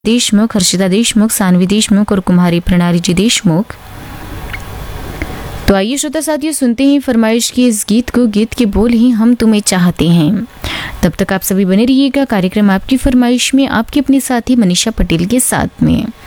देशमुख, हर्षिता देशमुख, सानवी देशमुख और कुमारी प्रणाली जी देशमुख। तो आइए श्रोता साथियों, सुनते हैं फरमाइश की इस गीत को। गीत के बोल ही हम तुम्हें चाहते हैं। तब तक आप सभी बने रहिएगा कार्यक्रम आपकी फरमाइश में आपके अपने साथी मनीषा पटेल के साथ में।